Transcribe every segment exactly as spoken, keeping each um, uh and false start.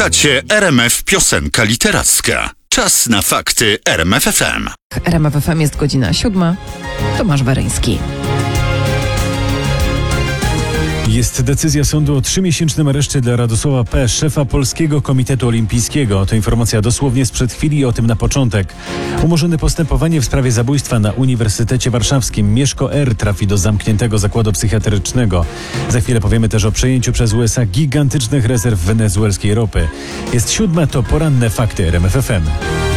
Słuchacie R M F Piosenka Literacka. Czas na fakty R M F F M. R M F F M jest godzina siódma. Tomasz Weryński. Jest decyzja sądu o trzymiesięcznym areszcie dla Radosława P., szefa Polskiego Komitetu Olimpijskiego. To informacja dosłownie sprzed chwili i o tym na początek. Umorzone postępowanie w sprawie zabójstwa na Uniwersytecie Warszawskim. Mieszko R. trafi do zamkniętego zakładu psychiatrycznego. Za chwilę powiemy też o przejęciu przez U S A gigantycznych rezerw wenezuelskiej ropy. Jest siódma, to poranne fakty R M F F M.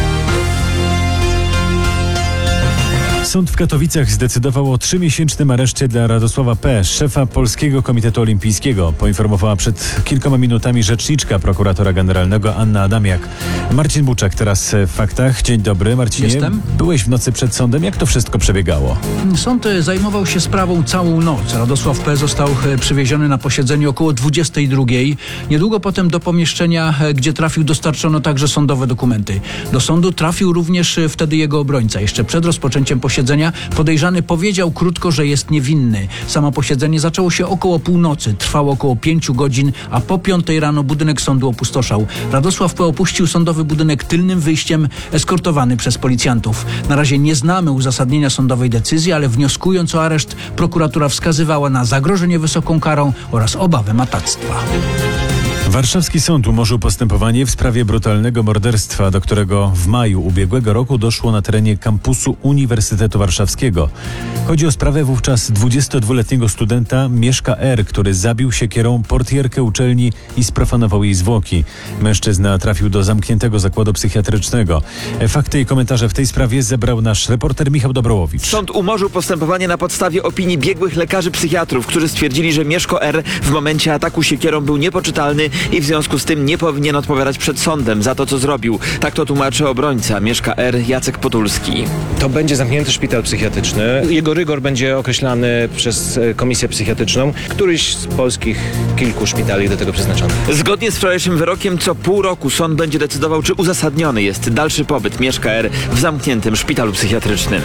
Sąd w Katowicach zdecydował o trzymiesięcznym areszcie dla Radosława P., szefa Polskiego Komitetu Olimpijskiego. Poinformowała przed kilkoma minutami rzeczniczka prokuratora generalnego Anna Adamiak. Marcin Buczak teraz w faktach. Dzień dobry, Marcinie. Jestem. Byłeś w nocy przed sądem. Jak to wszystko przebiegało? Sąd zajmował się sprawą całą noc. Radosław P. został przywieziony na posiedzenie około dwudziestej drugiej. Niedługo potem do pomieszczenia, gdzie trafił, dostarczono także sądowe dokumenty. Do sądu trafił również wtedy jego obrońca. Jeszcze przed rozpoczęciem posiedzenia podejrzany powiedział krótko, że jest niewinny. Samo posiedzenie zaczęło się około północy, trwało około pięciu godzin, a po piątej rano budynek sądu opustoszał. Radosław P. opuścił sądowy budynek tylnym wyjściem, eskortowany przez policjantów. Na razie nie znamy uzasadnienia sądowej decyzji, ale wnioskując o areszt, prokuratura wskazywała na zagrożenie wysoką karą oraz obawę matactwa. Warszawski sąd umorzył postępowanie w sprawie brutalnego morderstwa, do którego w maju ubiegłego roku doszło na terenie kampusu Uniwersytetu Warszawskiego. Chodzi o sprawę wówczas dwudziestodwuletniego studenta Mieszka R., który zabił siekierą portierkę uczelni i sprofanował jej zwłoki. Mężczyzna trafił do zamkniętego zakładu psychiatrycznego. Fakty i komentarze w tej sprawie zebrał nasz reporter Michał Dobrołowicz. Sąd umorzył postępowanie na podstawie opinii biegłych lekarzy psychiatrów, którzy stwierdzili, że Mieszko R. w momencie ataku siekierą był niepoczytalny i w związku z tym nie powinien odpowiadać przed sądem za to, co zrobił. Tak to tłumaczy obrońca Mieszka R. Jacek Potulski. To będzie zamknięty szpital psychiatryczny. Jego rygor będzie określany przez komisję psychiatryczną. Któryś z polskich kilku szpitali do tego przeznaczony. Zgodnie z wczorajszym wyrokiem co pół roku sąd będzie decydował, czy uzasadniony jest dalszy pobyt Mieszka R. w zamkniętym szpitalu psychiatrycznym.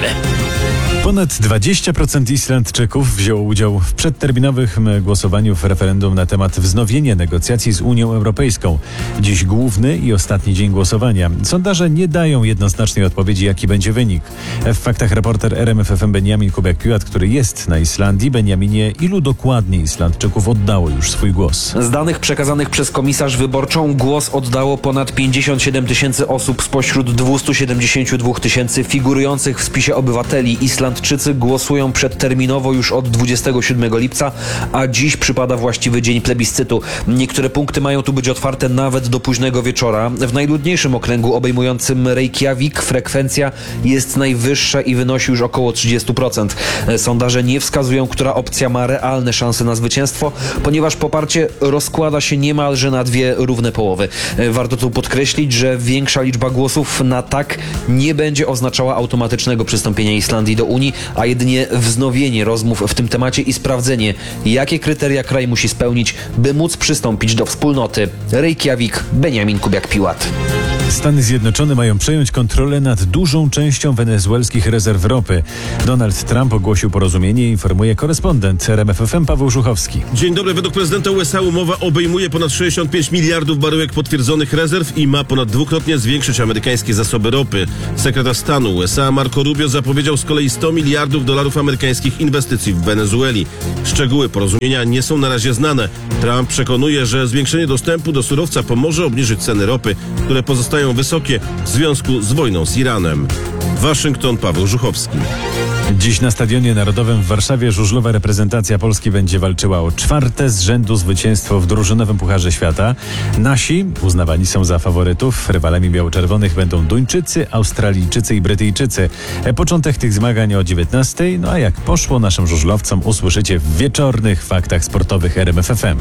Ponad dwadzieścia procent Islandczyków wzięło udział w przedterminowym głosowaniu w referendum na temat wznowienia negocjacji z Unią Europejską. Dziś główny i ostatni dzień głosowania. Sondaże nie dają jednoznacznej odpowiedzi, jaki będzie wynik. W faktach reporter R M F F M Beniamin Kubiak-Piłat, który jest na Islandii. Beniaminie, ilu dokładnie Islandczyków oddało już swój głos? Z danych przekazanych przez komisarz wyborczą głos oddało ponad pięćdziesiąt siedem tysięcy osób spośród dwieście siedemdziesiąt dwa tysięcy figurujących w spisie obywateli. Islandczycy głosują przedterminowo już od dwudziestego siódmego lipca, a dziś przypada właściwy dzień plebiscytu. Niektóre punkty mają tu być otwarte nawet do późnego wieczora. W najludniejszym okręgu obejmującym Reykjavik frekwencja jest najwyższa i wynosi już około trzydzieści procent. Sondaże nie wskazują, która opcja ma realne szanse na zwycięstwo, ponieważ poparcie rozkłada się niemalże na dwie równe połowy. Warto tu podkreślić, że większa liczba głosów na tak nie będzie oznaczała automatycznego przystąpienia Islandii do Unii, a jedynie wznowienie rozmów w tym temacie i sprawdzenie, jakie kryteria kraj musi spełnić, by móc przystąpić do wspólnoty. Reykjavik, Beniamin Kubiak-Piłat. Stany Zjednoczone mają przejąć kontrolę nad dużą częścią wenezuelskich rezerw ropy. Donald Trump ogłosił porozumienie, informuje korespondent R M F F M Paweł Żuchowski. Dzień dobry. Według prezydenta U S A umowa obejmuje ponad sześćdziesiąt pięć miliardów baryłek potwierdzonych rezerw i ma ponad dwukrotnie zwiększyć amerykańskie zasoby ropy. Sekretarz stanu U S A Marco Rubio zapowiedział z kolei sto miliardów dolarów amerykańskich inwestycji w Wenezueli. Szczegóły porozumienia nie są na razie znane. Trump przekonuje, że zwiększenie dostępu do surowca pomoże obniżyć ceny ropy, które pozostają wysokie w związku z wojną z Iranem. Waszyngton, Paweł Żuchowski. Dziś na Stadionie Narodowym w Warszawie żużlowa reprezentacja Polski będzie walczyła o czwarte z rzędu zwycięstwo w drużynowym Pucharze Świata. Nasi uznawani są za faworytów. Rywalami biało-czerwonych będą Duńczycy, Australijczycy i Brytyjczycy. Początek tych zmagań o dziewiętnastej. No a jak poszło naszym żużlowcom, usłyszycie w wieczornych faktach sportowych R M F F M.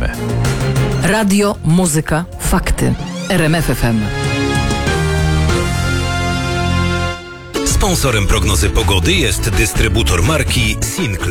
Radio, muzyka, fakty. R M F F M. Sponsorem prognozy pogody jest dystrybutor marki Sinclair.